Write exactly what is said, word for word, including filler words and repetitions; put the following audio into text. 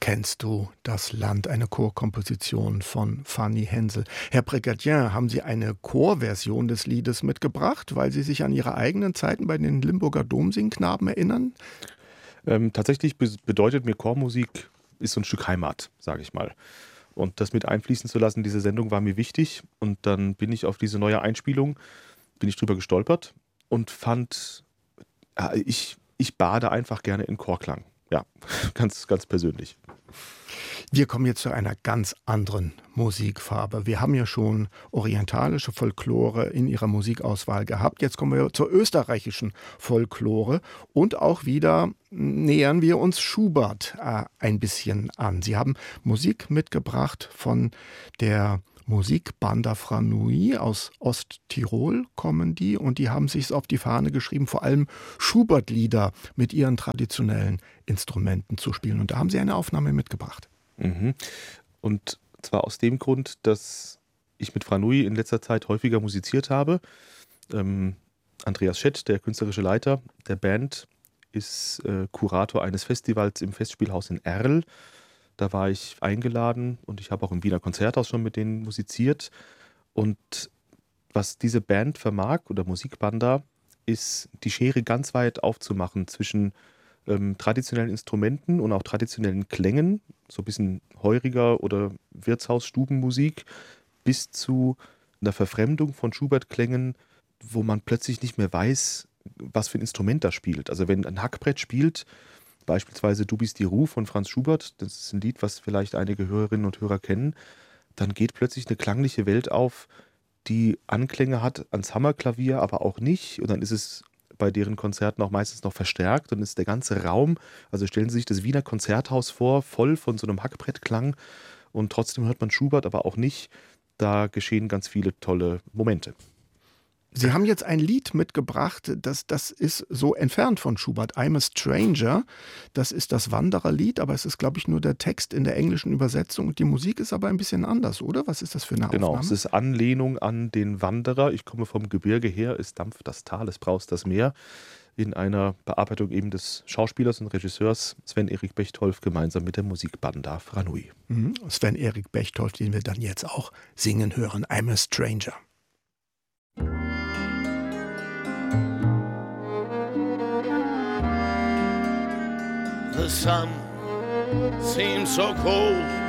Kennst du das Land, eine Chorkomposition von Fanny Hensel. Herr Brigadier, haben Sie eine Chorversion des Liedes mitgebracht, weil Sie sich an Ihre eigenen Zeiten bei den Limburger Domsingknaben erinnern? Ähm, tatsächlich be- bedeutet mir Chormusik ist so ein Stück Heimat, sage ich mal. Und das mit einfließen zu lassen, diese Sendung war mir wichtig. Und dann bin ich auf diese neue Einspielung, bin ich drüber gestolpert und fand, ja, ich, ich bade einfach gerne in Chorklang. Ja, ganz, ganz persönlich. Wir kommen jetzt zu einer ganz anderen Musikfarbe. Wir haben ja schon orientalische Folklore in ihrer Musikauswahl gehabt. Jetzt kommen wir zur österreichischen Folklore und auch wieder nähern wir uns Schubert äh, ein bisschen an. Sie haben Musik mitgebracht von der Musikbanda Franui aus Osttirol kommen die und die haben sich auf die Fahne geschrieben, vor allem Schubert-Lieder mit ihren traditionellen Instrumenten zu spielen. Und da haben sie eine Aufnahme mitgebracht. Mhm. Und zwar aus dem Grund, dass ich mit Franui in letzter Zeit häufiger musiziert habe. Ähm, Andreas Schett, der künstlerische Leiter der Band, ist äh, Kurator eines Festivals im Festspielhaus in Erl. Da war ich eingeladen und ich habe auch im Wiener Konzerthaus schon mit denen musiziert. Und was diese Band vermag oder Musikbanda, ist die Schere ganz weit aufzumachen zwischen ähm, traditionellen Instrumenten und auch traditionellen Klängen, so ein bisschen heuriger oder Wirtshaus-Stubenmusik, bis zu einer Verfremdung von Schubert-Klängen, wo man plötzlich nicht mehr weiß, was für ein Instrument da spielt. Also wenn ein Hackbrett spielt, beispielsweise Du bist die Ruh von Franz Schubert, das ist ein Lied, was vielleicht einige Hörerinnen und Hörer kennen, dann geht plötzlich eine klangliche Welt auf, die Anklänge hat ans Hammerklavier, aber auch nicht. Und dann ist es bei deren Konzerten auch meistens noch verstärkt und ist der ganze Raum, also stellen Sie sich das Wiener Konzerthaus vor, voll von so einem Hackbrettklang und trotzdem hört man Schubert, aber auch nicht. Da geschehen ganz viele tolle Momente. Sie haben jetzt ein Lied mitgebracht, das, das ist so entfernt von Schubert. I'm a Stranger, das ist das Wandererlied, aber es ist, glaube ich, nur der Text in der englischen Übersetzung. Und die Musik ist aber ein bisschen anders, oder? Was ist das für eine Genau, Aufnahme? es ist Anlehnung an den Wanderer. Ich komme vom Gebirge her, es dampft das Tal, es braust das Meer. In einer Bearbeitung eben des Schauspielers und Regisseurs Sven-Erik Bechtolf gemeinsam mit der Musikbanda Franui. Mhm. Sven-Erik Bechtolf, den wir dann jetzt auch singen hören. I'm a Stranger. The sun seems so cold